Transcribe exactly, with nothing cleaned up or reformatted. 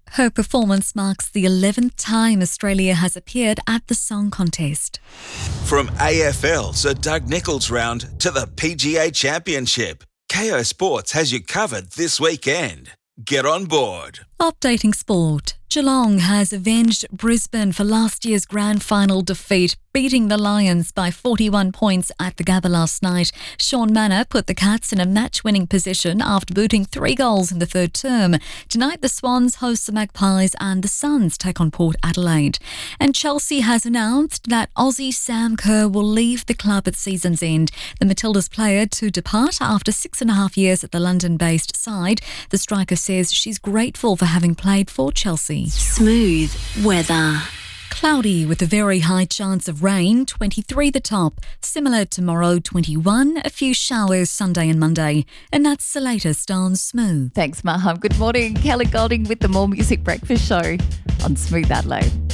Her performance marks the eleventh time Australia has appeared at the song contest. From A F L Sir Doug Nicholls round to the P G A Championship, Kayo Sports has you covered this weekend. Get on board. Updating sport. Geelong has avenged Brisbane for last year's grand final defeat, beating the Lions by forty-one points at the Gabba last night. Sean Manor put the Cats in a match-winning position after booting three goals in the third term. Tonight, the Swans host the Magpies and the Suns take on Port Adelaide. And Chelsea has announced that Aussie Sam Kerr will leave the club at season's end. The Matildas player to depart after six and a half years at the London-based side. The striker says she's grateful for having played for Chelsea. Smooth weather. Cloudy with a very high chance of rain, twenty-three the top. Similar tomorrow, twenty-one. A few showers Sunday and Monday. And that's the latest on Smooth. Thanks, Maham. Good morning. Kelly Golding with the More Music Breakfast Show on Smooth Adelaide.